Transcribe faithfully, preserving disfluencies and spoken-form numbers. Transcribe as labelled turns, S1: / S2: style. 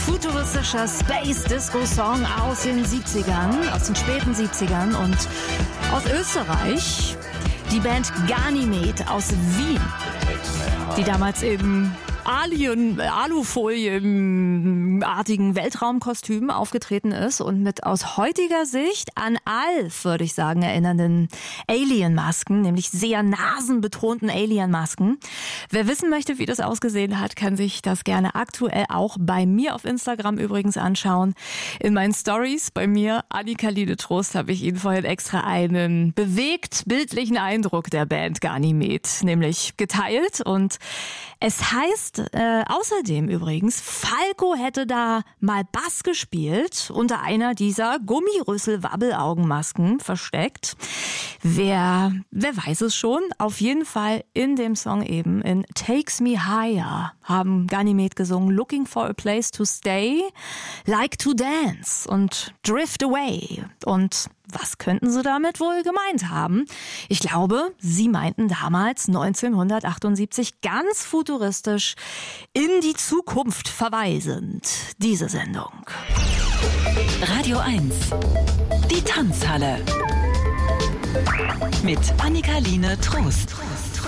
S1: futuristischer Space-Disco-Song aus den siebzigern, aus den späten siebzigern und aus Österreich. Die Band Ganymed aus Wien, die damals eben Alien, Alufolien-artigen Weltraumkostümen aufgetreten ist und mit aus heutiger Sicht an Alf, würde ich sagen, erinnernden Alien-Masken, nämlich sehr nasenbetonten Alien-Masken. Wer wissen möchte, wie das ausgesehen hat, kann sich das gerne aktuell auch bei mir auf Instagram übrigens anschauen. In meinen Stories bei mir, Annika Line-Trost, habe ich Ihnen vorhin extra einen bewegt bildlichen Eindruck der Band Ganymed, nämlich geteilt. Und es heißt Äh, außerdem übrigens, Falco hätte da mal Bass gespielt, unter einer dieser Gummirüssel-Wabbelaugenmasken versteckt. Wer, wer weiß es schon? Auf jeden Fall in dem Song eben, in Takes Me Higher, haben Ganymed gesungen, Looking for a place to stay, like to dance und drift away. Und was könnten sie damit wohl gemeint haben? Ich glaube, sie meinten damals neunzehnhundertachtundsiebzig ganz futuristisch in die Zukunft verweisend. Diese Sendung.
S2: Radio eins, die Tanzhalle mit Annika Line-Trost.